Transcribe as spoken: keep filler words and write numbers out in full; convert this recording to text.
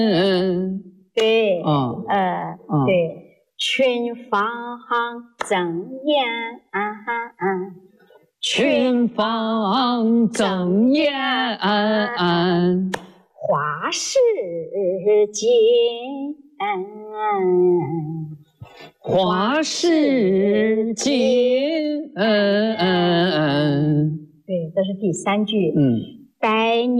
嗯， 对， 哦， 呃， 哦， 对，群芳争艳， 群芳争艳， 花市间， 花市间， 对，这是第三句。 嗯， 百年